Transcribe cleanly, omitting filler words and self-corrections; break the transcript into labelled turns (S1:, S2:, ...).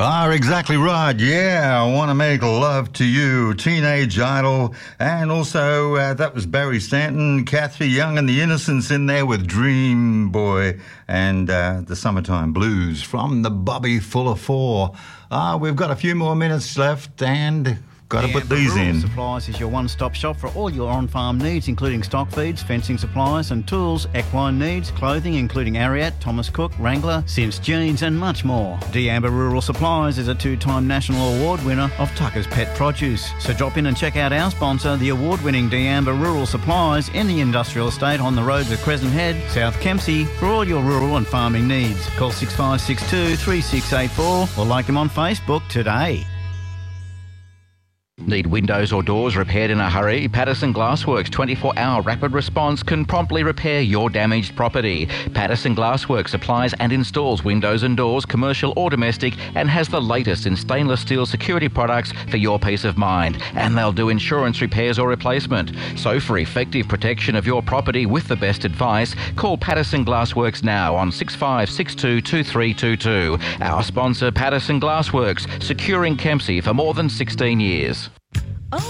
S1: Exactly right. Yeah, I Want to Make Love to You, Teenage Idol, and also that was Barry Stanton, Kathy Young and the Innocents in there with Dream Boy and the Summertime Blues from the Bobby Fuller Four. We've got a few more minutes left and got to put these in.
S2: Supplies is your one-stop shop for all your on-farm needs, including stock feeds, fencing supplies and tools, equine needs, clothing including Ariat, Thomas Cook, Wrangler, Sims Jeans and much more. D'Amber Rural Supplies is a 2-time national award winner of Tucker's Pet Produce. So drop in and check out our sponsor, the award-winning D'Amber Rural Supplies in the industrial estate on the roads of Crescent Head, South Kempsey, for all your rural and farming needs. Call 6562 3684 or like them on Facebook today.
S3: Need windows or doors repaired in a hurry? Patterson Glassworks' 24-hour rapid response can promptly repair your damaged property. Patterson Glassworks supplies and installs windows and doors, commercial or domestic, and has the latest in stainless steel security products for your peace of mind. And they'll do insurance repairs or replacement. So for effective protection of your property with the best advice, call Patterson Glassworks now on 6562 2322. Our sponsor, Patterson Glassworks, securing Kempsey for more than 16 years.